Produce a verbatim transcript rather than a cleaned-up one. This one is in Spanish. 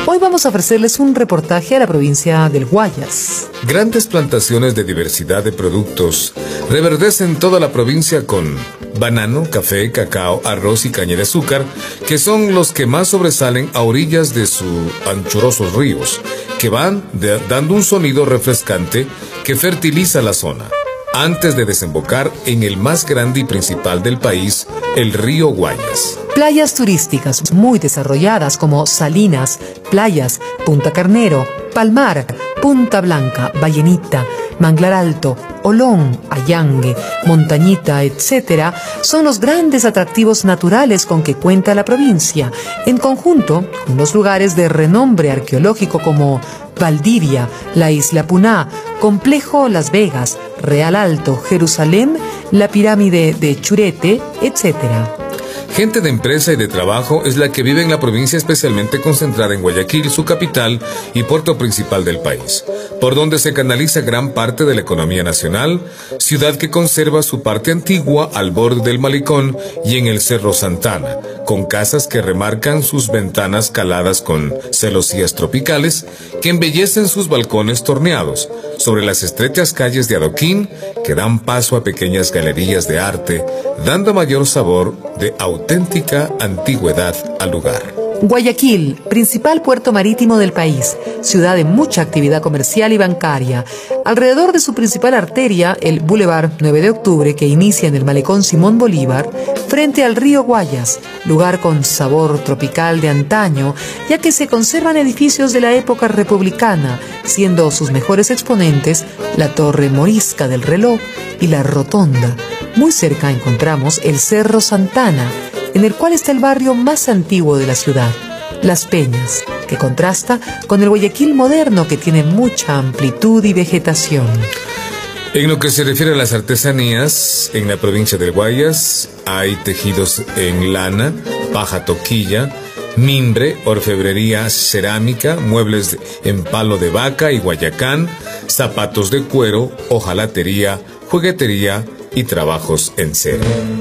Hoy vamos a ofrecerles un reportaje a la provincia del Guayas. Grandes plantaciones de diversidad de productos reverdecen toda la provincia con banano, café, cacao, arroz y caña de azúcar, que son los que más sobresalen a orillas de sus anchurosos ríos, que van de, dando un sonido refrescante que fertiliza la zona, antes de desembocar en el más grande y principal del país, el río Guayas. Playas turísticas muy desarrolladas como Salinas, Playas, Punta Carnero, Palmar, Punta Blanca, Ballenita, Manglar Alto, Olón, Allangue, Montañita, etcétera, son los grandes atractivos naturales con que cuenta la provincia, en conjunto con los lugares de renombre arqueológico como Valdivia, la Isla Puná, Complejo Las Vegas, Real Alto, Jerusalén, la Pirámide de Churete, etcétera. Gente de empresa y de trabajo es la que vive en la provincia, especialmente concentrada en Guayaquil, su capital y puerto principal del país, por donde se canaliza gran parte de la economía nacional, ciudad que conserva su parte antigua al borde del malecón y en el Cerro Santana, con casas que remarcan sus ventanas caladas con celosías tropicales que embellecen sus balcones torneados sobre las estrechas calles de adoquín que dan paso a pequeñas galerías de arte, dando mayor sabor de auténtica antigüedad al lugar. Guayaquil, principal puerto marítimo del país, ciudad de mucha actividad comercial y bancaria. Alrededor de su principal arteria, el Boulevard nueve de octubre, que inicia en el malecón Simón Bolívar, frente al río Guayas, lugar con sabor tropical de antaño, ya que se conservan edificios de la época republicana, siendo sus mejores exponentes la Torre Morisca del Reloj y la Rotonda. Muy cerca encontramos el Cerro Santana, en el cual está el barrio más antiguo de la ciudad, Las Peñas, que contrasta con el Guayaquil moderno que tiene mucha amplitud y vegetación. En lo que se refiere a las artesanías, en la provincia del Guayas hay tejidos en lana, paja toquilla, mimbre, orfebrería cerámica, muebles en palo de vaca y guayacán, zapatos de cuero, hojalatería, juguetería y trabajos en cera.